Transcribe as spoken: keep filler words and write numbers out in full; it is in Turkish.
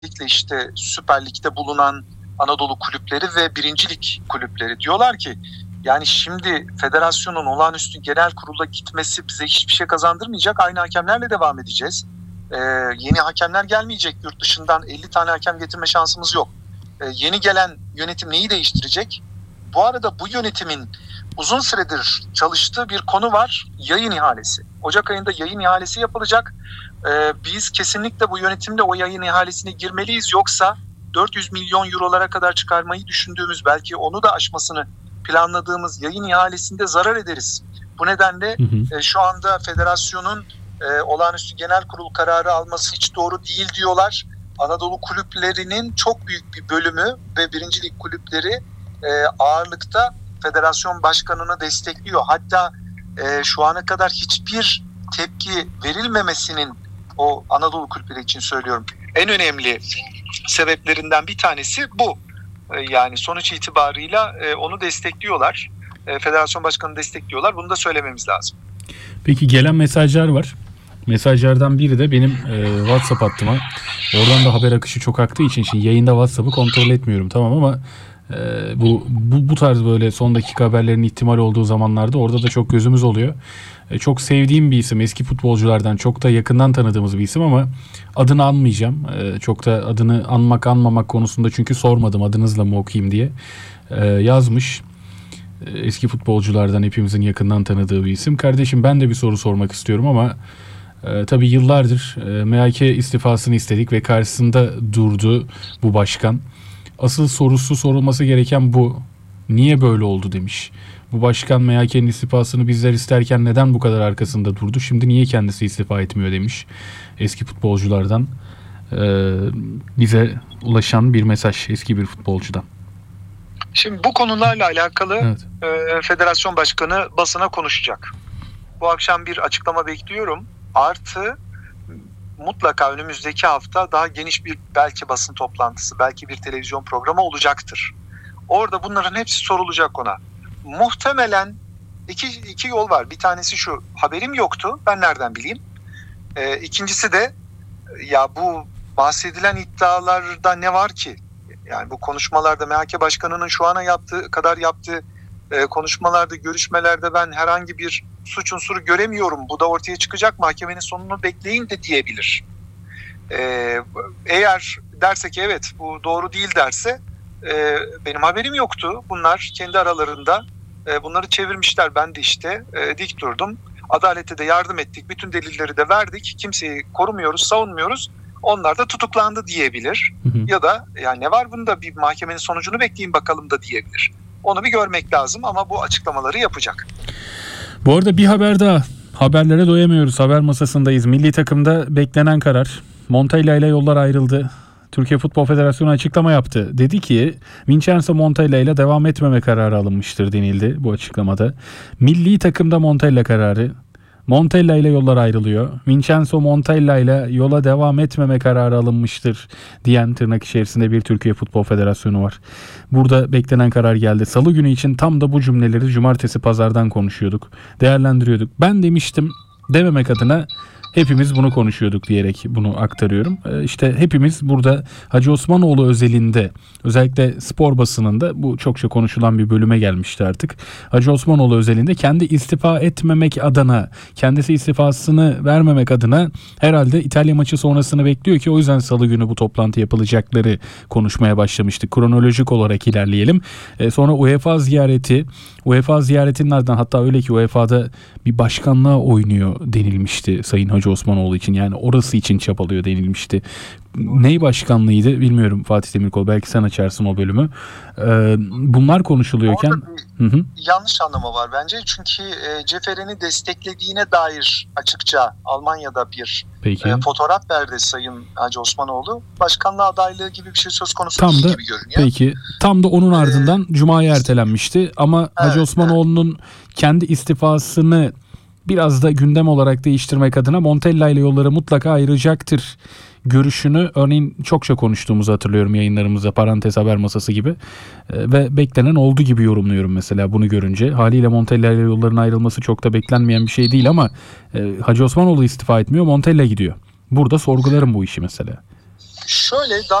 özellikle işte Süper Lig'de bulunan Anadolu kulüpleri ve birinci lig kulüpleri diyorlar ki yani şimdi federasyonun olağanüstü genel kurula gitmesi bize hiçbir şey kazandırmayacak. Aynı hakemlerle devam edeceğiz. Ee, yeni hakemler gelmeyecek yurt dışından, elli tane hakem getirme şansımız yok. Ee, yeni gelen yönetim neyi değiştirecek? Bu arada bu yönetimin uzun süredir çalıştığı bir konu var. Yayın ihalesi. Ocak ayında yayın ihalesi yapılacak. Ee, biz kesinlikle bu yönetimle o yayın ihalesine girmeliyiz. Yoksa dört yüz milyon eurolara kadar çıkarmayı düşündüğümüz, belki onu da aşmasını planladığımız yayın ihalesinde zarar ederiz. Bu nedenle hı hı. E, şu anda federasyonun e, olağanüstü genel kurul kararı alması hiç doğru değil diyorlar. Anadolu kulüplerinin çok büyük bir bölümü ve birinci lig kulüpleri e, ağırlıkta federasyon başkanını destekliyor. Hatta e, şu ana kadar hiçbir tepki verilmemesinin, o Anadolu kulüpleri için söylüyorum, en önemli sebeplerinden bir tanesi bu. Yani sonuç itibarıyla onu destekliyorlar. Federasyon başkanını destekliyorlar. Bunu da söylememiz lazım. Peki gelen mesajlar var. Mesajlardan biri de benim e, WhatsApp hattıma. Oradan da haber akışı çok aktığı için şimdi yayında WhatsApp'ı kontrol etmiyorum, tamam, ama e, bu, bu bu tarz böyle son dakika haberlerin ihtimal olduğu zamanlarda orada da çok gözümüz oluyor. E, çok sevdiğim bir isim, eski futbolculardan çok da yakından tanıdığımız bir isim ama adını anmayacağım. E, çok da adını anmak anmamak konusunda çünkü sormadım adınızla mı okuyayım diye. E, yazmış. E, eski futbolculardan hepimizin yakından tanıdığı bir isim. Kardeşim, ben de bir soru sormak istiyorum ama e, tabii yıllardır e, M H K istifasını istedik ve karşısında durdu bu başkan. Asıl sorusu sorulması gereken bu. Niye böyle oldu demiş. Bu başkan M H K'nin istifasını bizler isterken neden bu kadar arkasında durdu? Şimdi niye kendisi istifa etmiyor demiş. Eski futbolculardan e, bize ulaşan bir mesaj eski bir futbolcudan. Şimdi bu konularla alakalı evet. e, federasyon başkanı basına konuşacak. Bu akşam bir açıklama bekliyorum. Artı mutlaka önümüzdeki hafta daha geniş bir belki basın toplantısı, belki bir televizyon programı olacaktır. Orada bunların hepsi sorulacak ona. Muhtemelen iki, iki yol var. Bir tanesi şu: haberim yoktu, ben nereden bileyim? Ee, ikincisi de ya bu bahsedilen iddialarda ne var ki? Yani bu konuşmalarda M H K Başkanı'nın şu ana yaptığı kadar yaptığı e, konuşmalarda, görüşmelerde ben herhangi bir suç unsuru göremiyorum. Bu da ortaya çıkacak, mahkemenin sonunu bekleyin de diyebilir. Ee, eğer derse ki evet bu doğru değil derse, e, benim haberim yoktu. Bunlar kendi aralarında e, bunları çevirmişler. Ben de işte e, dik durdum. Adalete de yardım ettik. Bütün delilleri de verdik. Kimseyi korumuyoruz, savunmuyoruz. Onlar da tutuklandı diyebilir. Hı hı. Ya da yani ne var bunda, bir mahkemenin sonucunu bekleyin bakalım da diyebilir. Onu bir görmek lazım ama bu açıklamaları yapacak. Bu arada bir haber daha. Haberlere doyamıyoruz. Haber masasındayız. Milli takımda beklenen karar. Montella ile yollar ayrıldı. Türkiye Futbol Federasyonu açıklama yaptı. Dedi ki Vincenzo Montella ile devam etmeme kararı alınmıştır denildi bu açıklamada. Milli takımda Montella kararı. Montella ile yollar ayrılıyor. Vincenzo Montella ile yola devam etmeme kararı alınmıştır diyen tırnak içerisinde bir Türkiye Futbol Federasyonu var. Burada beklenen karar geldi. Salı günü için tam da bu cümleleri cumartesi pazardan konuşuyorduk. Değerlendiriyorduk. Ben demiştim dememek adına hepimiz bunu konuşuyorduk diyerek bunu aktarıyorum. Ee, işte hepimiz burada Hacı Osmanoğlu özelinde, özellikle spor basınında bu çokça konuşulan bir bölüme gelmişti artık. Hacı Osmanoğlu özelinde kendi istifa etmemek adına, kendisi istifasını vermemek adına herhalde İtalya maçı sonrasını bekliyor ki o yüzden salı günü bu toplantı yapılacakları konuşmaya başlamıştık. Kronolojik olarak ilerleyelim. Ee, sonra UEFA ziyareti, UEFA ziyaretinin ardından, hatta öyle ki U E F A'da bir başkanlığa oynuyor denilmişti Sayın Hacı Osmanoğlu için. Yani orası için çabalıyor denilmişti. Ney başkanlığıydı bilmiyorum Fatih Demirkol. Belki sen açarsın o bölümü. Ee, bunlar konuşuluyorken... Hı hı. Yanlış anlama var bence. Çünkü e, Cefer'ini desteklediğine dair açıkça Almanya'da bir e, fotoğraf verdi Sayın Hacı Osmanoğlu. Başkanlığa adaylığı gibi bir şey söz konusu tam değil da, gibi görünüyor. Peki. Tam da onun ardından ee, Cuma'ya ertelenmişti. Ama evet, Hacı Osmanoğlu'nun evet. kendi istifasını biraz da gündem olarak değiştirmek adına Montella ile yolları mutlaka ayıracaktır görüşünü örneğin çokça konuştuğumuzu hatırlıyorum yayınlarımızda, parantez haber masası gibi. E, ve beklenen oldu gibi yorumluyorum mesela bunu görünce. Haliyle Montella ile yolların ayrılması çok da beklenmeyen bir şey değil ama e, Hacı Osmanoğlu istifa etmiyor, Montella gidiyor. Burada sorgularım bu işi mesela. Şöyle